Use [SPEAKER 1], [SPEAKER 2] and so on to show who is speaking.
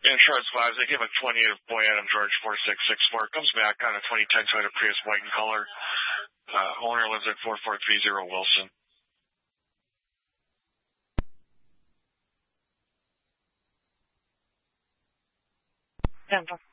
[SPEAKER 1] Insurance wise, they give a 28 of Boy Adam George 4664. Comes back on a 2010 Toyota Prius white in color. Owner lives at 4430 Wilson.
[SPEAKER 2] Denver.